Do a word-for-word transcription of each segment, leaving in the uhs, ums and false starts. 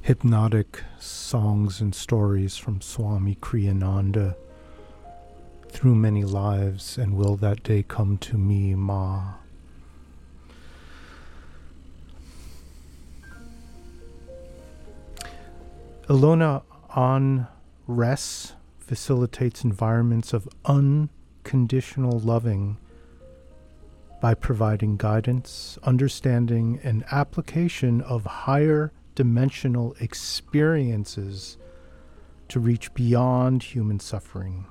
hypnotic songs and stories from Swami Kriyananda. Through many lives, and will that day come to me, Ma? Ilona on Res facilitates environments of unconditional loving by providing guidance, understanding, and application of higher dimensional experiences to reach beyond human suffering.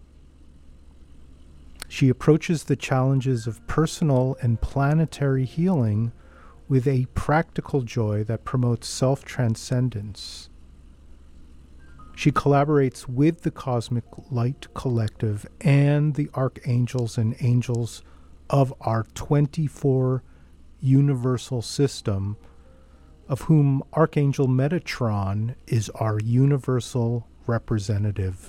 She approaches the challenges of personal and planetary healing with a practical joy that promotes self-transcendence. She collaborates with the Cosmic Light Collective and the archangels and angels of our twenty-four universal system, of whom Archangel Metatron is our universal representative.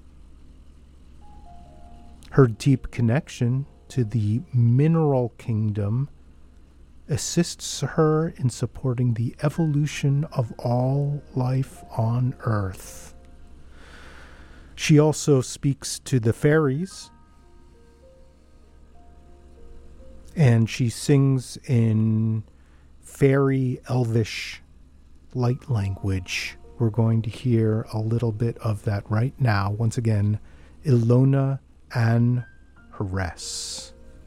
Her deep connection to the mineral kingdom assists her in supporting the evolution of all life on Earth. She also speaks to the fairies, and she sings in fairy elvish light language. We're going to hear a little bit of that right now. Once again, Ilona Ann Res.